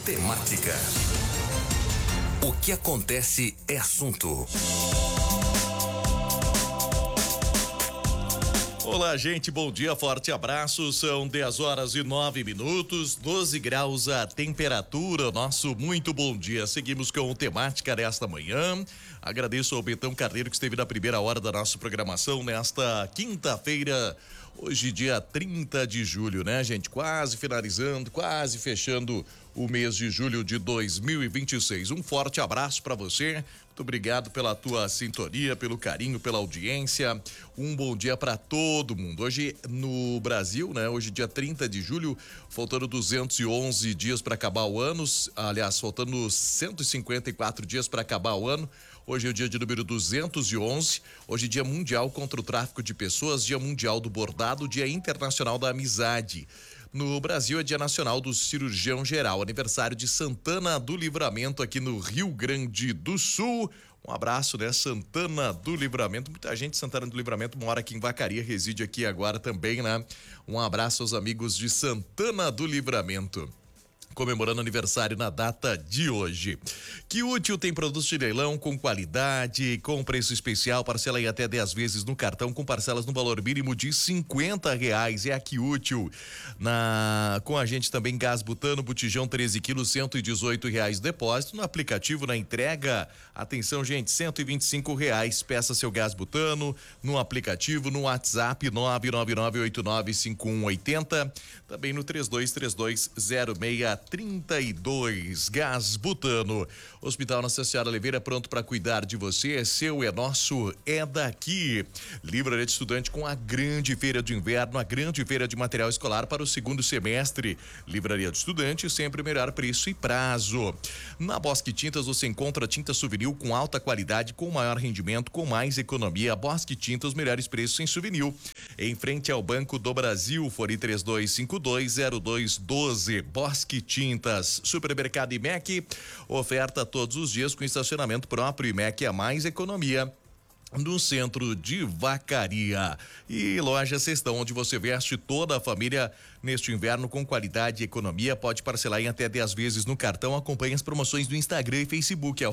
Temática. O que acontece é assunto. Olá, gente, bom dia, forte abraço. São 10h09, 12 graus a temperatura. Nosso muito bom dia. Seguimos com o Temática desta manhã. Agradeço ao Betão Carneiro que esteve na primeira hora da nossa programação nesta quinta-feira. Hoje, dia 30 de julho, né, gente? Quase finalizando, quase fechando o mês de julho de 2026. Um forte abraço para você. Muito obrigado pela tua sintonia, pelo carinho, pela audiência. Um bom dia para todo mundo. Hoje no Brasil, né? Hoje dia 30 de julho, faltando 211 dias para acabar o ano. Aliás, faltando 154 dias para acabar o ano. Hoje é o dia de número 211. Hoje é dia mundial contra o tráfico de pessoas, dia mundial do bordado, dia internacional da amizade. No Brasil é dia nacional do cirurgião geral, aniversário de Santana do Livramento aqui no Rio Grande do Sul. Um abraço, né? Santana do Livramento. Muita gente de Santana do Livramento mora aqui em Vacaria, reside aqui agora também, né? Um abraço aos amigos de Santana do Livramento, comemorando aniversário na data de hoje. Que Útil tem produtos de leilão com qualidade, com preço especial, parcela em até 10 vezes no cartão, com parcelas no valor mínimo de R$50. É a Que Útil. Com a gente também gás butano, botijão 13 quilos, R$118 depósito. No aplicativo, na entrega, atenção, gente, R$125. Peça seu gás butano no aplicativo, no WhatsApp 999895180, também no 32320632. Gás butano. Hospital Nossa Senhora Oliveira, pronto para cuidar de você. É seu, é nosso, é daqui. Livraria de Estudante com a grande feira de inverno, a grande feira de material escolar para o segundo semestre. Livraria de Estudante, sempre o melhor preço e prazo. Na Bosque Tintas você encontra tinta souvenir com alta qualidade, com maior rendimento, com mais economia. Bosque Tintas, os melhores preços em souvenir. Em frente ao Banco do Brasil, fone 32520212. Bosque Tintas. Supermercado IMEC, oferta todos os dias com estacionamento próprio. IMEC é mais economia no centro de Vacaria. E Loja Cestão, onde você veste toda a família neste inverno com qualidade e economia. Pode parcelar em até 10 vezes no cartão. Acompanhe as promoções do Instagram e Facebook,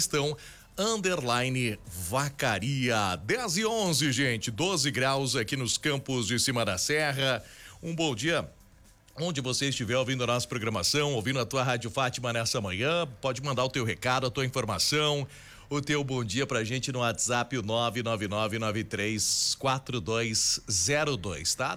@Cestão_Vacaria. 10h11, gente, 12 graus aqui nos campos de cima da serra. Um bom dia onde você estiver ouvindo a nossa programação, ouvindo a tua Rádio Fátima nessa manhã. Pode mandar o teu recado, a tua informação, o teu bom dia pra gente no WhatsApp, o 999934202, tá?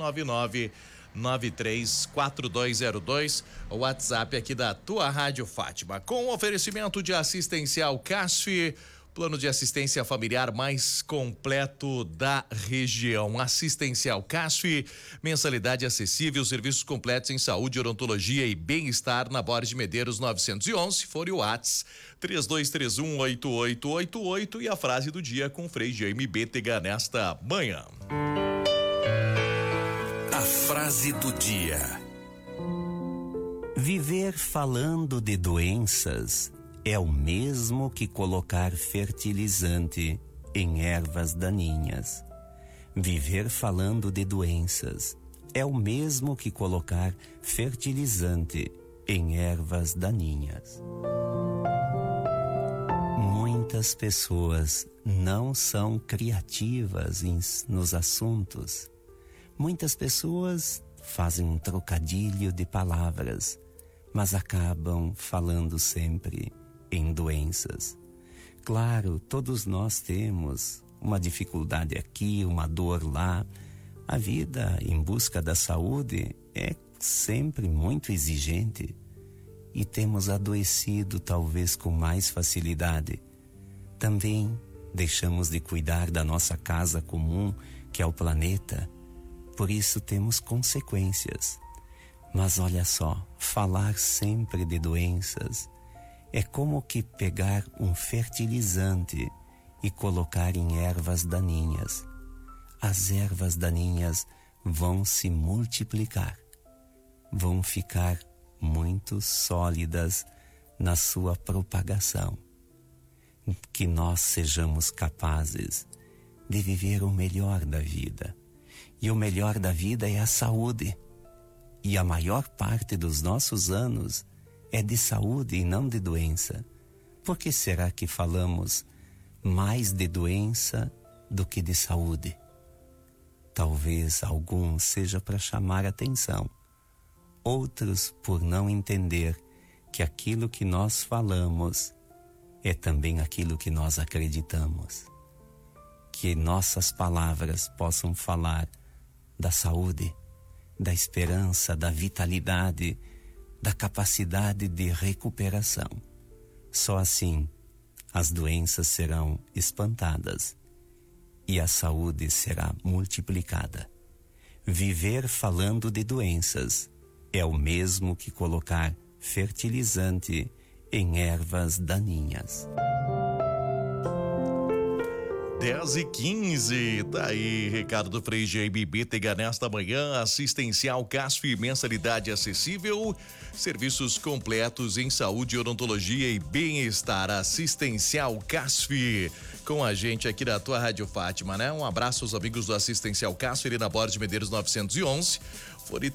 999934202, o WhatsApp aqui da tua Rádio Fátima. Com oferecimento de Assistencial CASF, plano de assistência familiar mais completo da região. Assistencial CASF, mensalidade acessível, serviços completos em saúde, odontologia e bem-estar na Borges de Medeiros 911. Fore o WhatsApp 32318888 e a frase do dia com Frei Jaime Bétega nesta manhã. A frase do dia. Viver falando de doenças é o mesmo que colocar fertilizante em ervas daninhas. Viver falando de doenças é o mesmo que colocar fertilizante em ervas daninhas. Muitas pessoas não são criativas nos assuntos. Muitas pessoas fazem um trocadilho de palavras, mas acabam falando sempre em doenças. Claro, todos nós temos uma dificuldade aqui, uma dor lá. A vida em busca da saúde é sempre muito exigente e temos adoecido talvez com mais facilidade. Também deixamos de cuidar da nossa casa comum, que é o planeta. Por isso temos consequências. Mas olha só, falar sempre de doenças é como que pegar um fertilizante e colocar em ervas daninhas. As ervas daninhas vão se multiplicar, vão ficar muito sólidas na sua propagação. Que nós sejamos capazes de viver o melhor da vida. E o melhor da vida é a saúde. E a maior parte dos nossos anos é de saúde e não de doença. Por que será que falamos mais de doença do que de saúde? Talvez alguns seja para chamar atenção, outros por não entender que aquilo que nós falamos é também aquilo que nós acreditamos. Que nossas palavras possam falar da saúde, da esperança, da vitalidade, da capacidade de recuperação. Só assim as doenças serão espantadas e a saúde será multiplicada. Viver falando de doenças é o mesmo que colocar fertilizante em ervas daninhas. 10h15, tá aí, recado do Frei Jaime Bitega nesta manhã. Assistencial CASF, mensalidade acessível, serviços completos em saúde, odontologia e bem-estar. Assistencial CASF, com a gente aqui da tua Rádio Fátima, né? Um abraço aos amigos do Assistencial CASF, ali na Borda de Medeiros 911. Fone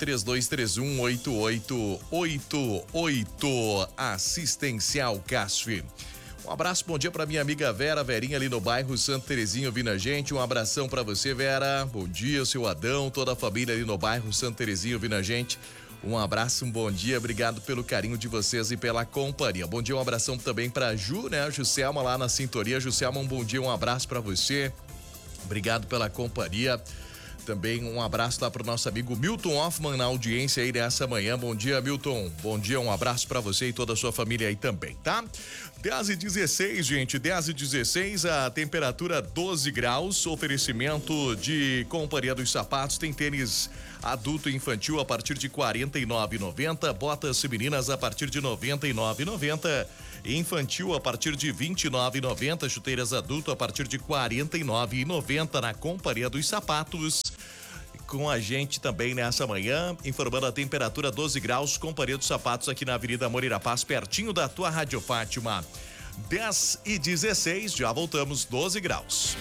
3231-8888. Assistencial CASF. Um abraço, bom dia pra minha amiga Verinha ali no bairro Santa Terezinha ouvindo a gente. Um abração pra você, Vera. Bom dia, seu Adão, toda a família ali no bairro Santa Terezinha ouvindo a gente. Um abraço, um bom dia, obrigado pelo carinho de vocês e pela companhia. Bom dia, um abração também pra Ju, né? A Juscelma lá na sintonia. Juscelma, um bom dia, um abraço pra você. Obrigado pela companhia. Também um abraço lá pro nosso amigo Milton Hoffman na audiência aí nessa manhã. Bom dia, Milton. Bom dia, um abraço pra você e toda a sua família aí também, tá? 10h16, gente, 10h16, a temperatura 12 graus, oferecimento de Companhia dos Sapatos, tem tênis adulto e infantil a partir de R$ 49,90, botas femininas a partir de R$ 99,90, infantil a partir de R$ 29,90, chuteiras adulto a partir de R$ 49,90 na Companhia dos Sapatos. Com a gente também nessa manhã, informando a temperatura 12 graus, Companhia dos Sapatos aqui na Avenida Moreira Paz, pertinho da tua Rádio Fátima. 10h16, já voltamos, 12 graus.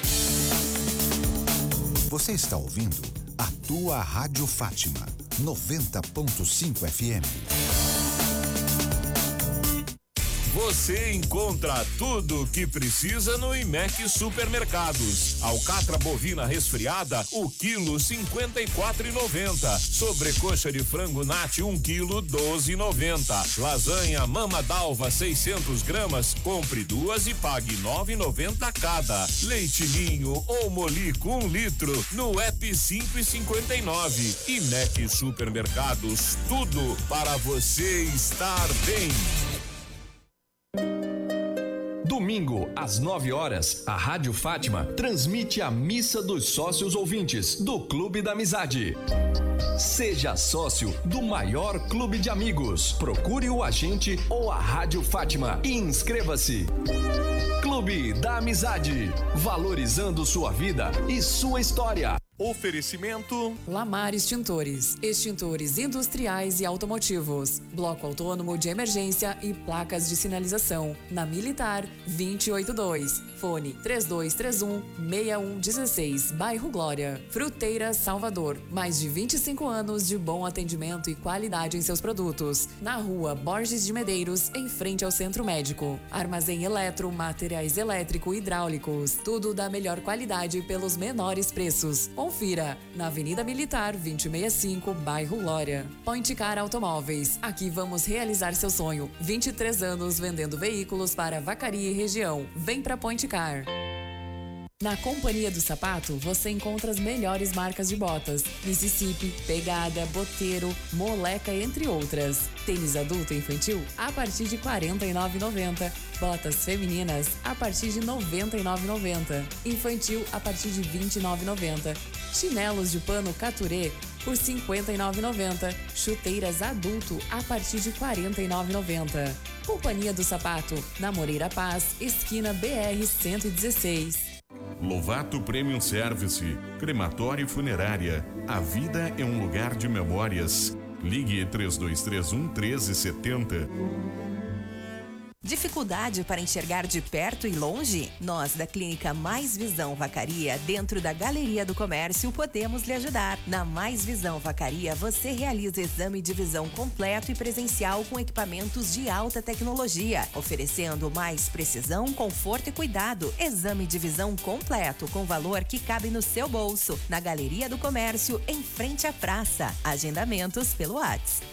Você está ouvindo a tua Rádio Fátima, 90.5 FM. Você encontra tudo o que precisa no IMEC Supermercados. Alcatra bovina resfriada, o quilo 54,90. Sobrecoxa de frango nati, 1 quilo 12,90. Lasanha mama d'alva 600 gramas, compre 2 e pague 9,90 cada. Leite ninho ou molico 1 litro no app 5,59. IMEC Supermercados, tudo para você estar bem. Domingo, às 9 horas, a Rádio Fátima transmite a Missa dos Sócios Ouvintes do Clube da Amizade. Seja sócio do maior clube de amigos. Procure o agente ou a Rádio Fátima e inscreva-se. Clube da Amizade, valorizando sua vida e sua história. Oferecimento Lamar Extintores, extintores industriais e automotivos, bloco autônomo de emergência e placas de sinalização, na Militar 282, fone 3231-6116, bairro Glória. Fruteira Salvador, mais de 25 anos de bom atendimento e qualidade em seus produtos, na rua Borges de Medeiros, em frente ao Centro Médico. Armazém eletro, materiais elétrico e hidráulicos, tudo da melhor qualidade pelos menores preços. Confira, na Avenida Militar 2065, bairro Glória. Point Car Automóveis, aqui vamos realizar seu sonho. 23 anos vendendo veículos para Vacaria e região. Vem pra Point Car. Na Companhia do Sapato, você encontra as melhores marcas de botas: Mississippi, Pegada, Boteiro, Moleca, entre outras. Tênis adulto e infantil a partir de R$ 49,90. Botas femininas a partir de R$ 99,90. Infantil a partir de R$ 29,90. Chinelos de pano Caturé por R$ 59,90. Chuteiras adulto a partir de R$ 49,90. Companhia do Sapato, na Moreira Paz, esquina BR 116. Lovato Premium Service, crematório e funerária. A vida é um lugar de memórias. Ligue 3231-1370. Dificuldade para enxergar de perto e longe? Nós, da Clínica Mais Visão Vacaria, dentro da Galeria do Comércio, podemos lhe ajudar. Na Mais Visão Vacaria, você realiza exame de visão completo e presencial com equipamentos de alta tecnologia, oferecendo mais precisão, conforto e cuidado. Exame de visão completo com valor que cabe no seu bolso. Na Galeria do Comércio, em frente à praça. Agendamentos pelo WhatsApp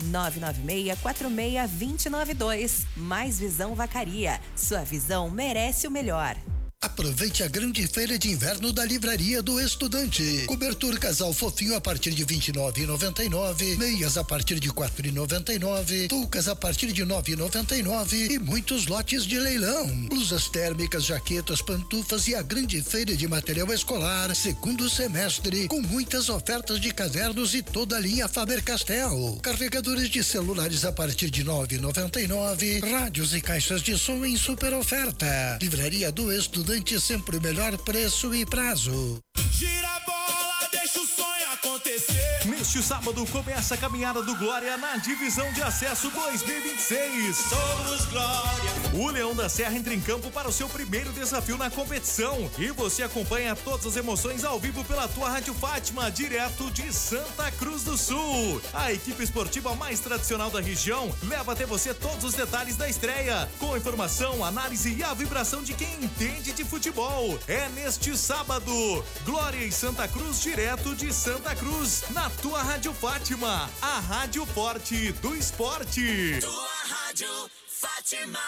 996-46-292. Mais Visão Vacaria. Sua visão merece o melhor. Aproveite a grande feira de inverno da Livraria do Estudante. Cobertor casal fofinho a partir de R$ 29,99, meias a partir de R$ 4,99, toucas a partir de R$ 9,99 e muitos lotes de leilão. Blusas térmicas, jaquetas, pantufas e a grande feira de material escolar, segundo semestre, com muitas ofertas de cadernos e toda a linha Faber-Castell. Carregadores de celulares a partir de R$ 9,99, rádios e caixas de som em super oferta. Livraria do Estudante, sempre o melhor preço e prazo. Gira a bola, deixa o sonho acontecer. Neste sábado começa a caminhada do Glória na divisão de acesso 2026. Somos Glória. O Leão da Serra entra em campo para o seu primeiro desafio na competição e você acompanha todas as emoções ao vivo pela tua Rádio Fátima, direto de Santa Cruz do Sul. A equipe esportiva mais tradicional da região leva até você todos os detalhes da estreia, com informação, análise e a vibração de quem entende de futebol. É neste sábado, Glória e Santa Cruz, direto de Santa Cruz, na tua Rádio Fátima, a rádio forte do esporte. Tua Rádio Fátima.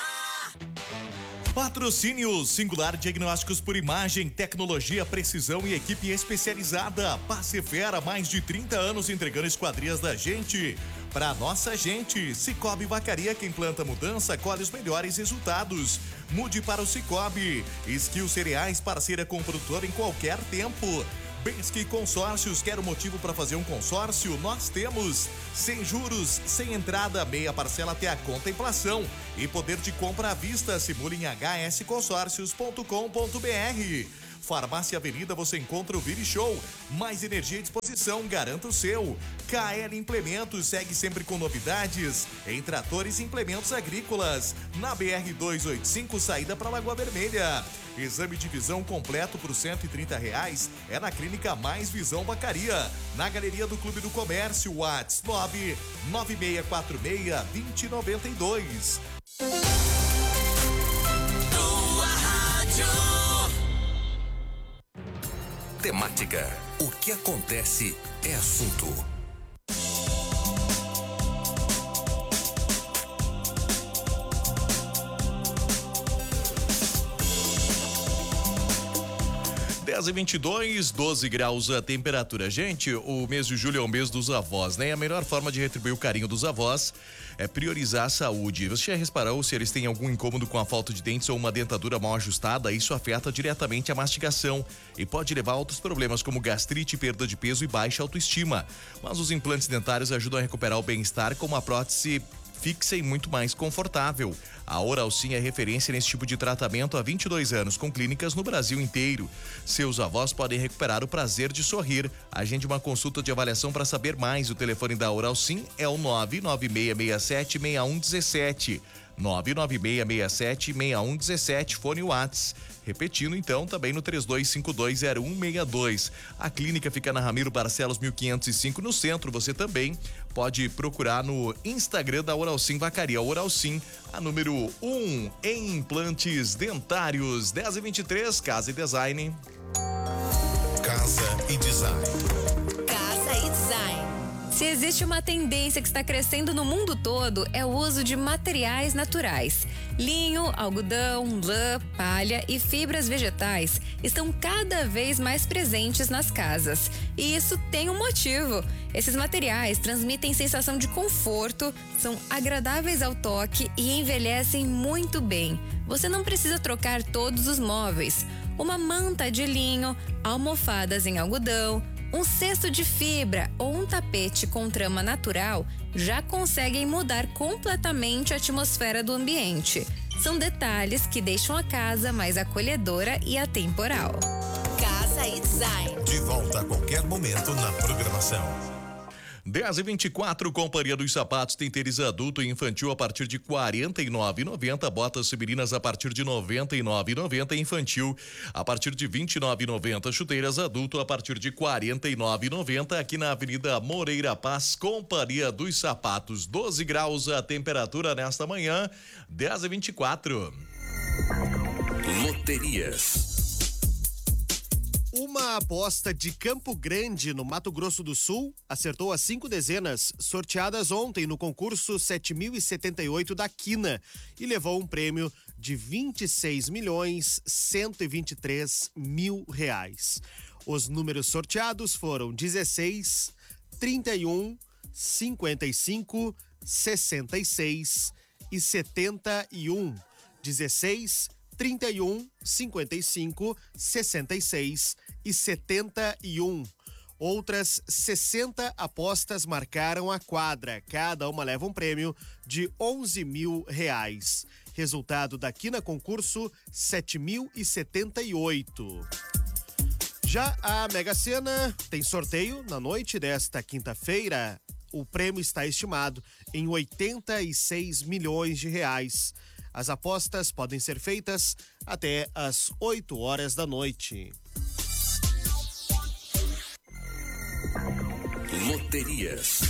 Patrocínio Singular Diagnósticos por Imagem, tecnologia, precisão e equipe especializada. Passefera, mais de 30 anos entregando esquadrias da gente. Pra nossa gente, Cicobi Vacaria, quem planta mudança, colhe os melhores resultados. Mude para o Cicobi. Skill Cereais, parceira com o produtor em qualquer tempo. Bensky Consórcios, quer um motivo para fazer um consórcio? Nós temos. Sem juros, sem entrada, meia parcela até a contemplação e poder de compra à vista. Simule em hsconsórcios.com.br. Farmácia Avenida, você encontra o Vire Show. Mais energia e disposição, garanta o seu. KL Implementos, segue sempre com novidades em tratores e implementos agrícolas. Na BR-285, saída para Lagoa Vermelha. Exame de visão completo por R$130 é na Clínica Mais Visão Vacaria. Na Galeria do Clube do Comércio, WhatsApp 99646-2092. Tua Rádio. Temática. O que acontece é assunto. E 22, 12 graus a temperatura. Gente, o mês de julho é o mês dos avós, né? E a melhor forma de retribuir o carinho dos avós é priorizar a saúde. Você já reparou se eles têm algum incômodo com a falta de dentes ou uma dentadura mal ajustada? Isso afeta diretamente a mastigação e pode levar a outros problemas como gastrite, perda de peso e baixa autoestima. Mas os implantes dentários ajudam a recuperar o bem-estar com uma prótese fixa e muito mais confortável. A Oralsim é referência nesse tipo de tratamento há 22 anos, com clínicas no Brasil inteiro. Seus avós podem recuperar o prazer de sorrir. Agende uma consulta de avaliação para saber mais. O telefone da Oralsim é o 99667-6117. 99667-6117, fone WhatsApp. Repetindo então, também no 32520162. A clínica fica na Ramiro Barcelos 1505 no centro. Você também pode procurar no Instagram da Oralsim Vacaria. Oralsim, a número 1 em implantes dentários. 10h23, Casa e Design. Casa e Design. Casa e Design. Se existe uma tendência que está crescendo no mundo todo, é o uso de materiais naturais. Linho, algodão, lã, palha e fibras vegetais estão cada vez mais presentes nas casas. E isso tem um motivo. Esses materiais transmitem sensação de conforto, são agradáveis ao toque e envelhecem muito bem. Você não precisa trocar todos os móveis. Uma manta de linho, almofadas em algodão, um cesto de fibra ou um tapete com trama natural já conseguem mudar completamente a atmosfera do ambiente. São detalhes que deixam a casa mais acolhedora e atemporal. Casa e Design. De volta a qualquer momento na programação. 10h24, Companhia dos Sapatos tem tênis adulto e infantil a partir de R$ 49,90, botas femininas a partir de R$ 99,90, infantil a partir de R$ 29,90, chuteiras adulto a partir de R$ 49,90, aqui na Avenida Moreira Paz, Companhia dos Sapatos. 12 graus a temperatura nesta manhã, 10h24. Loterias. Uma aposta de Campo Grande, no Mato Grosso do Sul, acertou as 5 dezenas sorteadas ontem no concurso 7.078 da Quina e levou um prêmio de R$ 26.123.000. Os números sorteados foram 16, 31, 55, 66 e 71. 16, 31, 55, 66 e 71. Outras 60 apostas marcaram a quadra. Cada uma leva um prêmio de R$ 11.000. Resultado da Quina concurso 7.078. Já a Mega Sena tem sorteio na noite desta quinta-feira. O prêmio está estimado em R$ 86 milhões. As apostas podem ser feitas até às 8 horas da noite. Loterias.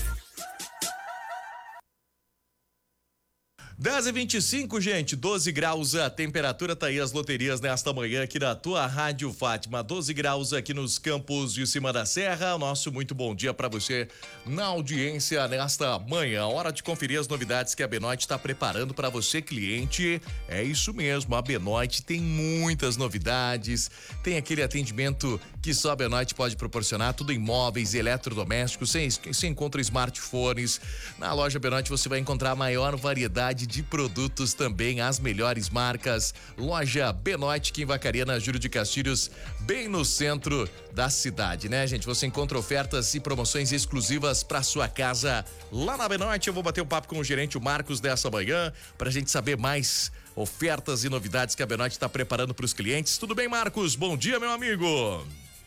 10h25, gente, 12 graus a temperatura, tá aí as loterias nesta manhã aqui da tua Rádio Fátima, 12 graus aqui nos campos de cima da serra. Nosso muito bom dia para você na audiência nesta manhã. Hora de conferir as novidades que a Benoit está preparando para você, cliente. É isso mesmo, a Benoit tem muitas novidades, tem aquele atendimento que só a Benoit pode proporcionar, tudo em móveis, eletrodomésticos, você encontra smartphones. Na loja Benoit você vai encontrar a maior variedade de produtos também, as melhores marcas. Loja Benoit, que em Vacaria, na Júlio de Castilhos, bem no centro da cidade, né, gente? Você encontra ofertas e promoções exclusivas para sua casa lá na Benoit. Eu vou bater um papo com o gerente, o Marcos, dessa manhã, pra gente saber mais ofertas e novidades que a Benoit está preparando para os clientes. Tudo bem, Marcos? Bom dia, meu amigo.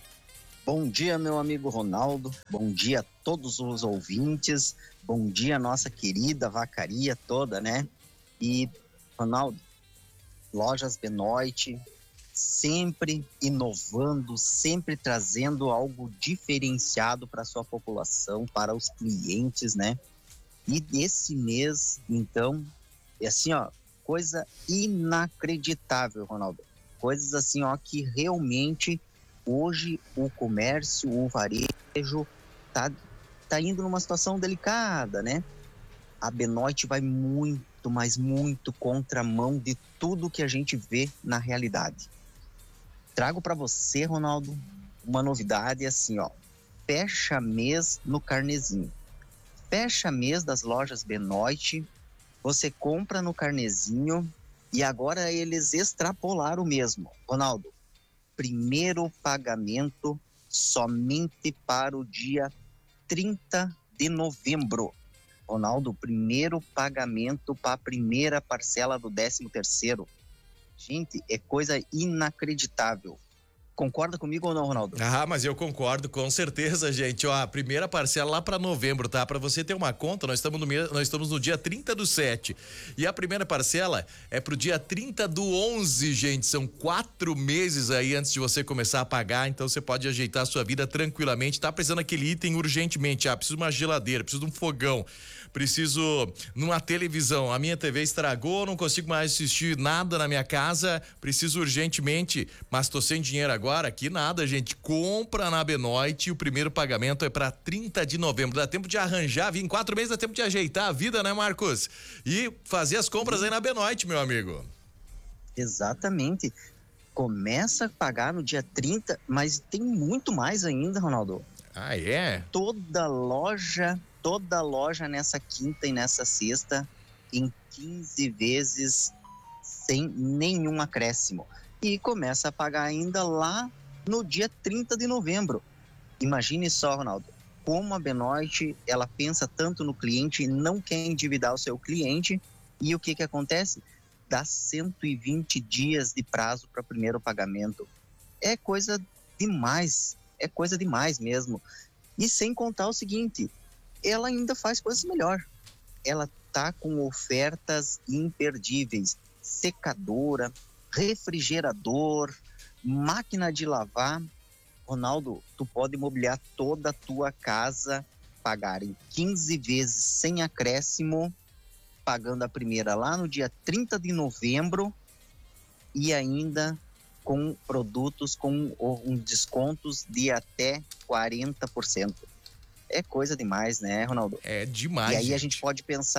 Bom dia, meu amigo Ronaldo. Bom dia a todos os ouvintes. Bom dia, nossa querida Vacaria toda, né? E, Ronaldo, Lojas Benoit, sempre inovando, sempre trazendo algo diferenciado para a sua população, para os clientes, né? E esse mês, então, é assim, ó, coisa inacreditável, Ronaldo. Coisas assim, ó, que realmente hoje o comércio, o varejo tá indo numa situação delicada, né? A Benoit vai muito, mas muito contramão de tudo que a gente vê na realidade. Trago para você, Ronaldo, uma novidade assim, ó. Fecha mês no carnezinho. Fecha mês das lojas Benoit, você compra no carnezinho e agora eles extrapolaram mesmo. Ronaldo, primeiro pagamento somente para o dia 30 de novembro. Ronaldo, primeiro pagamento para a primeira parcela do 13º. Gente, é coisa inacreditável. Concorda comigo ou não, Ronaldo? Ah, mas eu concordo, com certeza, gente. Ó, a primeira parcela lá para novembro, tá? Para você ter uma conta, nós estamos no dia 30/7. E a primeira parcela é pro dia 30/11, gente. São 4 meses aí antes de você começar a pagar, então você pode ajeitar a sua vida tranquilamente. Tá precisando daquele item urgentemente. Ah, preciso de uma geladeira, preciso de um fogão, preciso de uma televisão. A minha TV estragou, não consigo mais assistir nada na minha casa, preciso urgentemente, mas tô sem dinheiro agora, aqui nada, gente. Compra na Benoit e o primeiro pagamento é para 30 de novembro. Dá tempo de arranjar, em 4 meses dá tempo de ajeitar a vida, né, Marcos? E fazer as compras aí na Benoit, meu amigo. Exatamente. Começa a pagar no dia 30, mas tem muito mais ainda, Ronaldo. Ah, é? Toda loja nessa quinta e nessa sexta em 15 vezes sem nenhum acréscimo. E começa a pagar ainda lá no dia 30 de novembro. Imagine só, Ronaldo, como a Benoit, ela pensa tanto no cliente, não quer endividar o seu cliente, e o que acontece? Dá 120 dias de prazo para o primeiro pagamento. É coisa demais mesmo. E sem contar o seguinte, ela ainda faz coisas melhor. Ela tá com ofertas imperdíveis. Secadora, refrigerador, máquina de lavar. Ronaldo, tu pode mobiliar toda a tua casa, pagar em 15 vezes sem acréscimo, pagando a primeira lá no dia 30 de novembro e ainda com produtos com descontos de até 40%. É coisa demais, né, Ronaldo? É demais. E aí a gente pode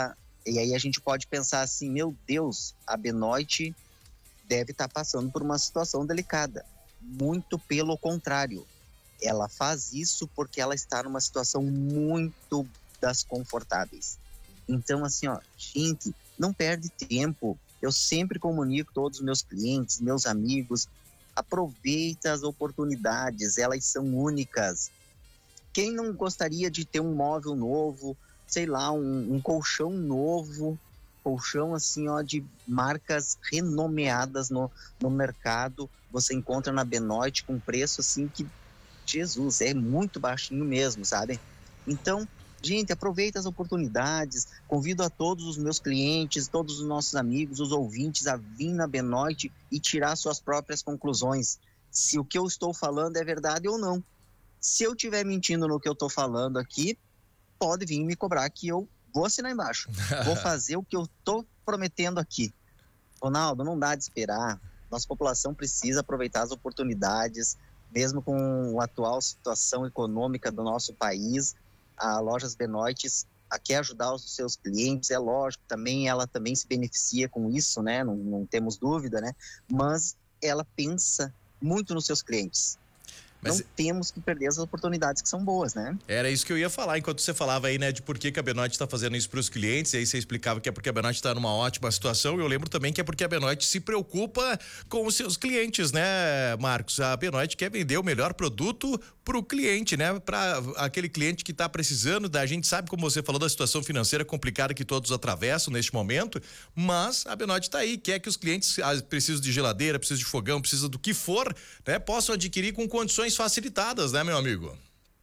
pensar assim, meu Deus, a Benoit deve estar passando por uma situação delicada. Muito pelo contrário. Ela faz isso porque ela está numa situação muito das confortáveis. Então, assim, gente, não perde tempo. Eu sempre comunico todos os meus clientes, meus amigos, aproveita as oportunidades, elas são únicas. Quem não gostaria de ter um móvel novo, sei lá, um colchão novo, colchão assim, de marcas renomeadas no mercado, você encontra na Benoit com preço assim que, Jesus, é muito baixinho mesmo, sabe? Então, gente, aproveita as oportunidades, convido a todos os meus clientes, todos os nossos amigos, os ouvintes a vir na Benoit e tirar suas próprias conclusões, se o que eu estou falando é verdade ou não. Se eu estiver mentindo no que eu estou falando aqui, pode vir me cobrar que eu vou assinar embaixo. Vou fazer o que eu estou prometendo aqui. Ronaldo, não dá de esperar. Nossa população precisa aproveitar as oportunidades, mesmo com a atual situação econômica do nosso país. A Lojas Benoit quer ajudar os seus clientes, é lógico, ela também se beneficia com isso, né? Não temos dúvida, né? Mas ela pensa muito nos seus clientes. Não temos que perder as oportunidades que são boas, né? Era isso que eu ia falar, enquanto você falava aí, né, de por que a Benoit está fazendo isso para os clientes, e aí você explicava que é porque a Benoit está numa ótima situação. Eu lembro também que é porque a Benoit se preocupa com os seus clientes, né, Marcos? A Benoit quer vender o melhor produto para o cliente, né? Para aquele cliente que está precisando. A gente sabe, como você falou, da situação financeira complicada que todos atravessam neste momento, mas a Benoit está aí, quer que os clientes precisam de geladeira, precisam de fogão, precisam do que for, né, possam adquirir com condições facilitadas, né, meu amigo?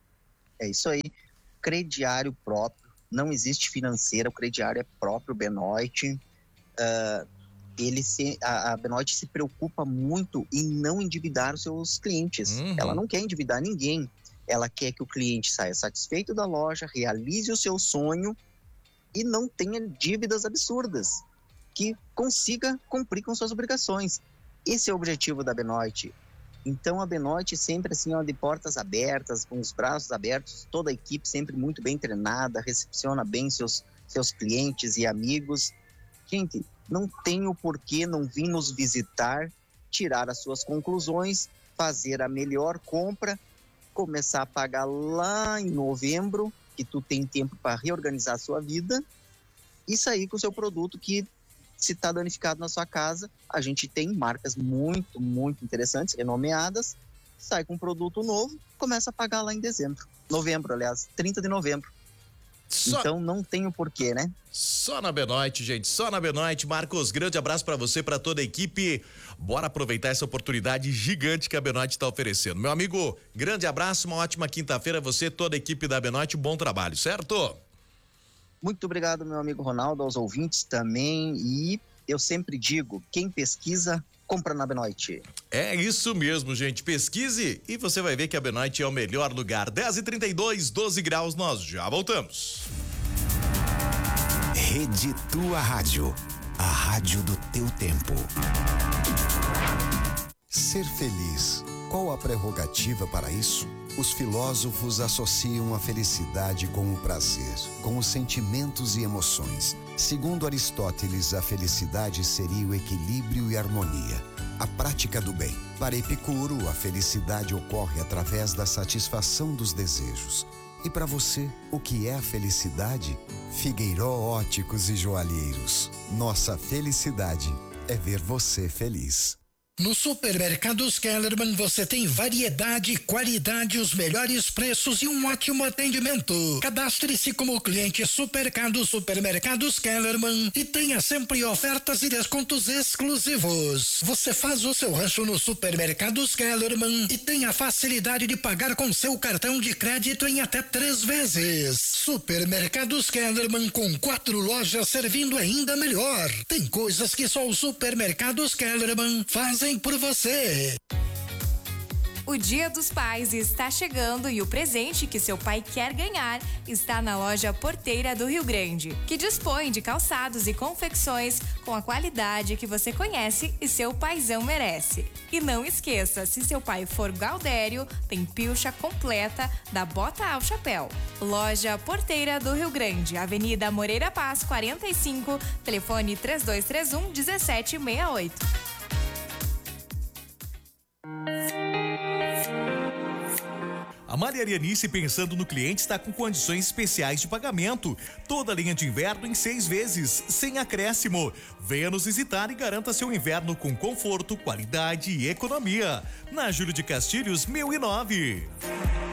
É isso aí. Crediário próprio, não existe financeira, o crediário é próprio Benoit. A Benoit se preocupa muito em não endividar os seus clientes. Ela não quer endividar ninguém. Ela quer que o cliente saia satisfeito da loja, realize o seu sonho e não tenha dívidas absurdas, que consiga cumprir com suas obrigações. Esse é o objetivo da Benoit. Então a Benoit sempre assim, de portas abertas, com os braços abertos, toda a equipe sempre muito bem treinada, recepciona bem seus clientes e amigos. Gente, não tem o porquê não vir nos visitar, tirar as suas conclusões, fazer a melhor compra, começar a pagar lá em novembro, que tu tem tempo para reorganizar a sua vida e sair com o seu produto que, se está danificado na sua casa, a gente tem marcas muito, muito interessantes, renomeadas, sai com um produto novo, começa a pagar lá em novembro, 30 de novembro. Então não tem o porquê, né? Só na Benoit, gente, só na Benoit. Marcos, grande abraço para você, para toda a equipe. Bora aproveitar essa oportunidade gigante que a Benoit está oferecendo. Meu amigo, grande abraço, uma ótima quinta-feira a você, toda a equipe da Benoit, bom trabalho, certo? Muito obrigado, meu amigo Ronaldo, aos ouvintes também. E eu sempre digo, quem pesquisa, compra na Benoit. É isso mesmo, gente. Pesquise e você vai ver que a Benoit é o melhor lugar. 10h32, 12 graus, nós já voltamos. Rede Tua Rádio, a rádio do teu tempo. Ser feliz, qual a prerrogativa para isso? Os filósofos associam a felicidade com o prazer, com os sentimentos e emoções. Segundo Aristóteles, a felicidade seria o equilíbrio e harmonia, a prática do bem. Para Epicuro, a felicidade ocorre através da satisfação dos desejos. E para você, o que é a felicidade? Figueiró Óticos e Joalheiros. Nossa felicidade é ver você feliz. No Supermercados Kellerman você tem variedade, qualidade, os melhores preços e um ótimo atendimento. Cadastre-se como cliente Supermercados Kellerman e tenha sempre ofertas e descontos exclusivos. Você faz o seu rancho no Supermercados Kellerman e tem a facilidade de pagar com seu cartão de crédito em até 3 vezes. Supermercados Kellerman, com 4 lojas servindo ainda melhor. Tem coisas que só os Supermercados Kellerman fazem por você. O Dia dos Pais está chegando e o presente que seu pai quer ganhar está na loja Porteira do Rio Grande, que dispõe de calçados e confecções com a qualidade que você conhece e seu paizão merece. E não esqueça, se seu pai for Gaudério, tem pilcha completa da bota ao chapéu. Loja Porteira do Rio Grande, Avenida Moreira Paz, 45, telefone 3231-1768. A Malha Arianice, pensando no cliente, está com condições especiais de pagamento. Toda a linha de inverno em 6 vezes, sem acréscimo. Venha nos visitar e garanta seu inverno com conforto, qualidade e economia. Na Júlio de Castilhos, 1009.